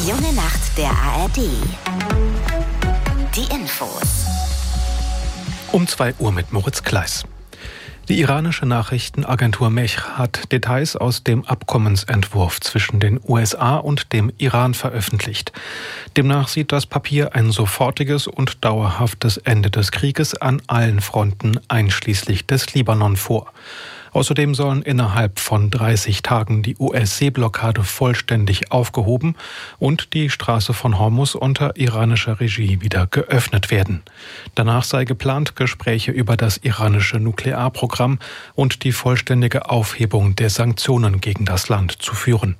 Die junge Nacht der ARD. Die Infos. Um 2 Uhr mit Moritz Kleiss. Die iranische Nachrichtenagentur Mech hat Details aus dem Abkommensentwurf zwischen den USA und dem Iran veröffentlicht. Demnach sieht das Papier ein sofortiges und dauerhaftes Ende des Krieges an allen Fronten, einschließlich des Libanon, vor. Außerdem sollen innerhalb von 30 Tagen die US-Seeblockade vollständig aufgehoben und die Straße von Hormuz unter iranischer Regie wieder geöffnet werden. Danach sei geplant, Gespräche über das iranische Nuklearprogramm und die vollständige Aufhebung der Sanktionen gegen das Land zu führen.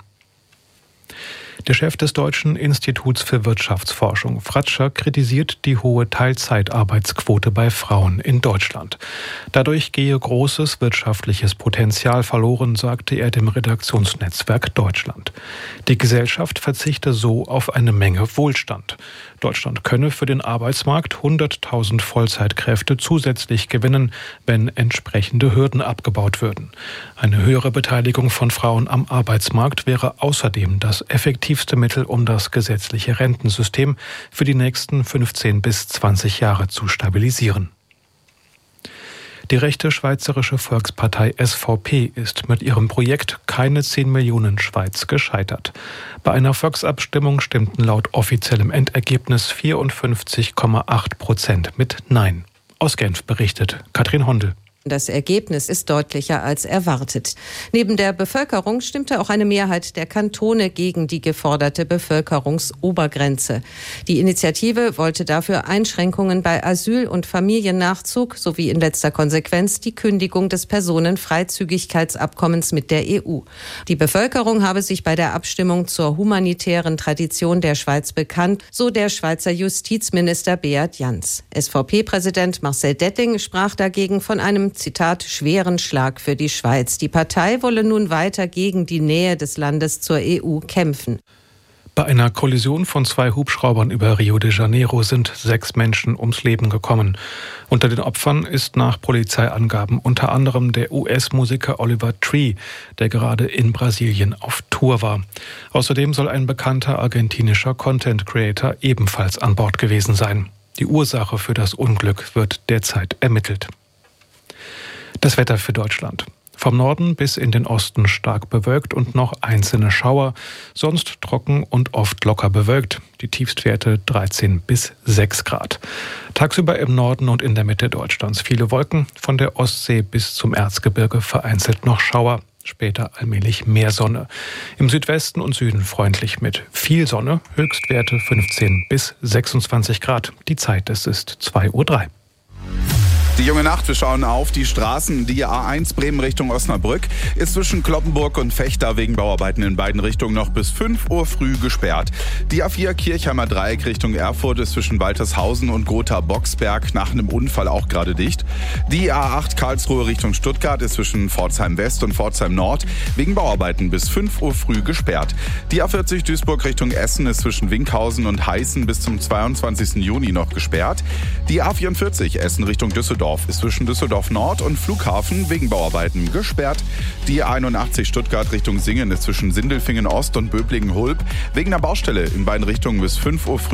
Der Chef des Deutschen Instituts für Wirtschaftsforschung, Fratscher, kritisiert die hohe Teilzeitarbeitsquote bei Frauen in Deutschland. Dadurch gehe großes wirtschaftliches Potenzial verloren, sagte er dem Redaktionsnetzwerk Deutschland. Die Gesellschaft verzichte so auf eine Menge Wohlstand. Deutschland könne für den Arbeitsmarkt 100.000 Vollzeitkräfte zusätzlich gewinnen, wenn entsprechende Hürden abgebaut würden. Eine höhere Beteiligung von Frauen am Arbeitsmarkt wäre außerdem das effektivste Mittel, um das gesetzliche Rentensystem für die nächsten 15 bis 20 Jahre zu stabilisieren. Die rechte Schweizerische Volkspartei SVP ist mit ihrem Projekt Keine 10 Millionen Schweiz gescheitert. Bei einer Volksabstimmung stimmten laut offiziellem Endergebnis 54,8% mit Nein. Aus Genf berichtet Katrin Hondel. Das Ergebnis ist deutlicher als erwartet. Neben der Bevölkerung stimmte auch eine Mehrheit der Kantone gegen die geforderte Bevölkerungsobergrenze. Die Initiative wollte dafür Einschränkungen bei Asyl- und Familiennachzug sowie in letzter Konsequenz die Kündigung des Personenfreizügigkeitsabkommens mit der EU. Die Bevölkerung habe sich bei der Abstimmung zur humanitären Tradition der Schweiz bekannt, so der Schweizer Justizminister Beat Jans. SVP-Präsident Marcel Detting sprach dagegen von einem Zitat, schweren Schlag für die Schweiz. Die Partei wolle nun weiter gegen die Nähe des Landes zur EU kämpfen. Bei einer Kollision von 2 Hubschraubern über Rio de Janeiro sind 6 Menschen ums Leben gekommen. Unter den Opfern ist nach Polizeiangaben unter anderem der US-Musiker Oliver Tree, der gerade in Brasilien auf Tour war. Außerdem soll ein bekannter argentinischer Content-Creator ebenfalls an Bord gewesen sein. Die Ursache für das Unglück wird derzeit ermittelt. Das Wetter für Deutschland. Vom Norden bis in den Osten stark bewölkt und noch einzelne Schauer, sonst trocken und oft locker bewölkt. Die Tiefstwerte 13 bis 6 Grad. Tagsüber im Norden und in der Mitte Deutschlands viele Wolken, von der Ostsee bis zum Erzgebirge vereinzelt noch Schauer. Später allmählich mehr Sonne. Im Südwesten und Süden freundlich mit viel Sonne, Höchstwerte 15 bis 26 Grad. Die Zeit, es ist 2:03 Uhr. Die junge Nacht, wir schauen auf die Straßen. Die A1 Bremen Richtung Osnabrück ist zwischen Cloppenburg und Vechta wegen Bauarbeiten in beiden Richtungen noch bis 5 Uhr früh gesperrt. Die A4 Kirchheimer Dreieck Richtung Erfurt ist zwischen Waltershausen und Gotha-Boxberg nach einem Unfall auch gerade dicht. Die A8 Karlsruhe Richtung Stuttgart ist zwischen Pforzheim West und Pforzheim Nord wegen Bauarbeiten bis 5 Uhr früh gesperrt. Die A40 Duisburg Richtung Essen ist zwischen Winkhausen und Heißen bis zum 22. Juni noch gesperrt. Die A44 Essen Richtung Düsseldorf ist zwischen Düsseldorf Nord und Flughafen wegen Bauarbeiten gesperrt. Die A81 Stuttgart Richtung Singen ist zwischen Sindelfingen Ost und Böblingen-Hulb wegen einer Baustelle in beiden Richtungen bis 5 Uhr früh